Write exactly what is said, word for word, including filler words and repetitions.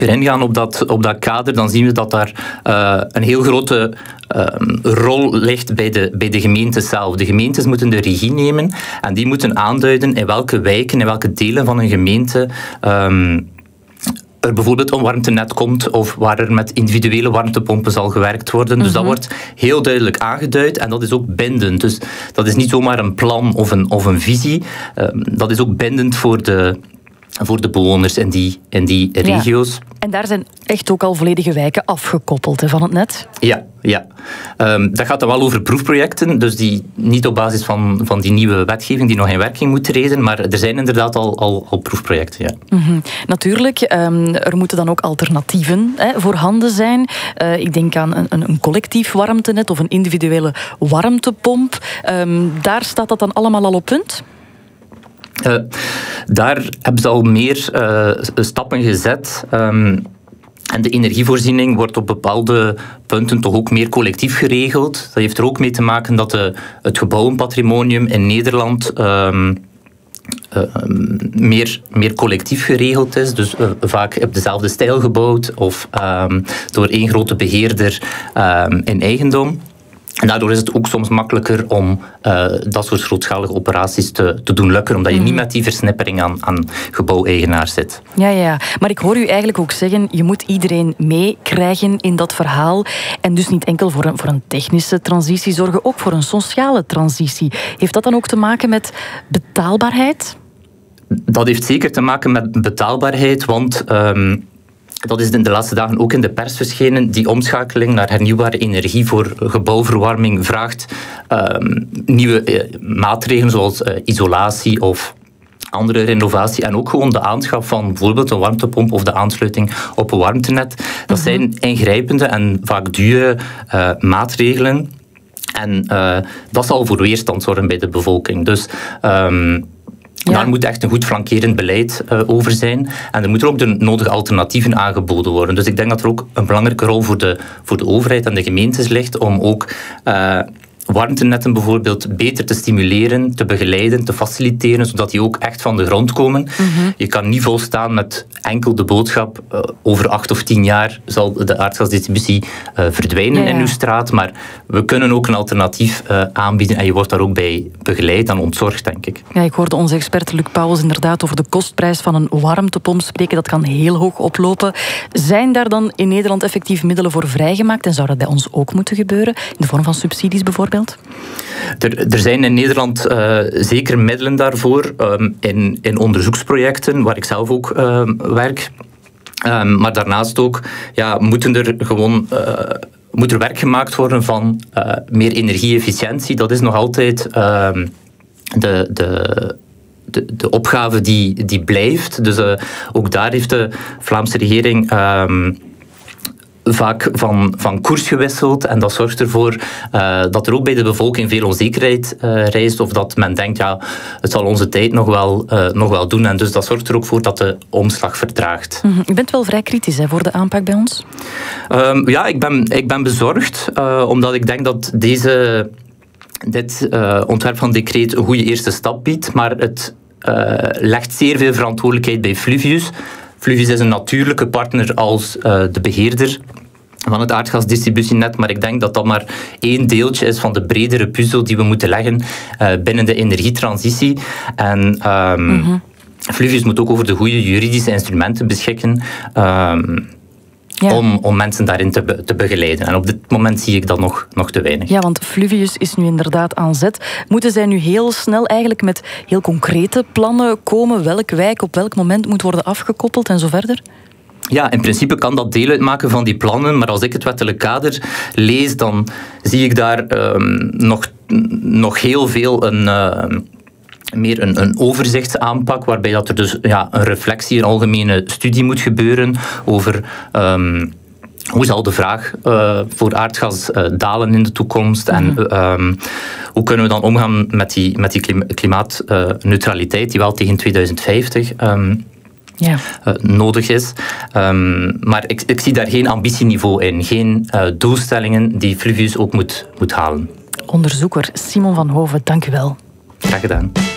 ingaan op dat, op dat kader, dan zien we dat daar uh, een heel grote uh, rol ligt bij de, bij de gemeentes zelf. De gemeentes moeten de regie nemen en die moeten aanduiden in welke wijken, in welke delen van een gemeente um, er bijvoorbeeld een warmtenet komt of waar er met individuele warmtepompen zal gewerkt worden. Dus mm-hmm. dat wordt heel duidelijk aangeduid en dat is ook bindend. Dus dat is niet zomaar een plan of een, of een visie. Um, dat is ook bindend voor de... voor de bewoners in die, in die regio's. Ja. En daar zijn echt ook al volledige wijken afgekoppeld hè, van het net? Ja, ja. Um, dat gaat dan wel over proefprojecten, dus die niet op basis van, van die nieuwe wetgeving die nog in werking moet treden, maar er zijn inderdaad al, al, al proefprojecten. Ja. Mm-hmm. Natuurlijk, um, er moeten dan ook alternatieven hè, voorhanden zijn. Uh, ik denk aan een, een collectief warmtenet of een individuele warmtepomp. Um, daar staat dat dan allemaal al op punt? Uh, daar hebben ze al meer uh, stappen gezet. Um, en de energievoorziening wordt op bepaalde punten toch ook meer collectief geregeld. Dat heeft er ook mee te maken dat de, het gebouwenpatrimonium in Nederland um, uh, meer, meer collectief geregeld is. Dus uh, vaak op dezelfde stijl gebouwd of um, door één grote beheerder um, in eigendom. En daardoor is het ook soms makkelijker om uh, dat soort grootschalige operaties te, te doen lukken, omdat je niet met die versnippering aan, aan gebouweigenaars zit. Ja, ja, maar ik hoor u eigenlijk ook zeggen, je moet iedereen meekrijgen in dat verhaal. En dus niet enkel voor een, voor een technische transitie zorgen, ook voor een sociale transitie. Heeft dat dan ook te maken met betaalbaarheid? Dat heeft zeker te maken met betaalbaarheid, want... Um, dat is in de laatste dagen ook in de pers verschenen. Die omschakeling naar hernieuwbare energie voor gebouwverwarming vraagt um, nieuwe uh, maatregelen zoals uh, isolatie of andere renovatie. En ook gewoon de aanschaf van bijvoorbeeld een warmtepomp of de aansluiting op een warmtenet. Dat mm-hmm. zijn ingrijpende en vaak dure uh, maatregelen. En uh, dat zal voor weerstand zorgen bij de bevolking. Dus... Um, Ja. Daar moet echt een goed flankerend beleid uh, over zijn. En er moeten ook de nodige alternatieven aangeboden worden. Dus ik denk dat er ook een belangrijke rol voor de, voor de overheid en de gemeentes ligt om ook uh, warmtenetten bijvoorbeeld beter te stimuleren, te begeleiden, te faciliteren, zodat die ook echt van de grond komen. Mm-hmm. Je kan niet volstaan met enkel de boodschap uh, over acht of tien jaar zal de aardgasdistributie uh, verdwijnen ja, ja. in uw straat, maar we kunnen ook een alternatief uh, aanbieden en je wordt daar ook bij begeleid en ontzorgd, denk ik. Ja, ik hoorde onze expert Luc Pauwels inderdaad over de kostprijs van een warmtepomp spreken. Dat kan heel hoog oplopen. Zijn daar dan in Nederland effectief middelen voor vrijgemaakt en zou dat bij ons ook moeten gebeuren? In de vorm van subsidies bijvoorbeeld? Er, er zijn in Nederland uh, zeker middelen daarvoor um, in, in onderzoeksprojecten, waar ik zelf ook uh, werk. Um, maar daarnaast ook ja, moeten er gewoon... Uh, moet er werk gemaakt worden van uh, meer energie-efficiëntie. Dat is nog altijd uh, de... de De, de opgave die, die blijft. Dus uh, ook daar heeft de Vlaamse regering um, vaak van, van koers gewisseld. En dat zorgt ervoor uh, dat er ook bij de bevolking veel onzekerheid uh, rijst. Of dat men denkt, ja, het zal onze tijd nog wel, uh, nog wel doen. En dus dat zorgt er ook voor dat de omslag vertraagt. Mm-hmm. U bent wel vrij kritisch hè, voor de aanpak bij ons? Um, ja, ik ben, ik ben bezorgd. Uh, omdat ik denk dat deze... dit uh, ontwerp van decreet een goede eerste stap biedt, maar het uh, legt zeer veel verantwoordelijkheid bij Fluvius. Fluvius is een natuurlijke partner als uh, de beheerder van het aardgasdistributienet, maar ik denk dat dat maar één deeltje is van de bredere puzzel die we moeten leggen uh, binnen de energietransitie. En um, mm-hmm. Fluvius moet ook over de goede juridische instrumenten beschikken. Um, Ja. Om, om mensen daarin te, be, te begeleiden. En op dit moment zie ik dat nog, nog te weinig. Ja, want Fluvius is nu inderdaad aan zet. Moeten zij nu heel snel eigenlijk met heel concrete plannen komen? Welk wijk op welk moment moet worden afgekoppeld en zo verder? Ja, in principe kan dat deel uitmaken van die plannen, maar als ik het wettelijk kader lees, dan zie ik daar um, nog, nog heel veel een... Uh, meer een, een overzichtsaanpak, waarbij dat er dus ja, een reflectie, een algemene studie moet gebeuren over um, hoe zal de vraag uh, voor aardgas uh, dalen in de toekomst mm-hmm. en um, hoe kunnen we dan omgaan met die, met die klimaatneutraliteit uh, die wel tegen tweeduizend vijftig um, ja. uh, nodig is. Um, maar ik, ik zie daar geen ambitieniveau in, geen uh, doelstellingen die Fluvius ook moet, moet halen. Onderzoeker Simon van Hoven, dank u wel. Graag gedaan.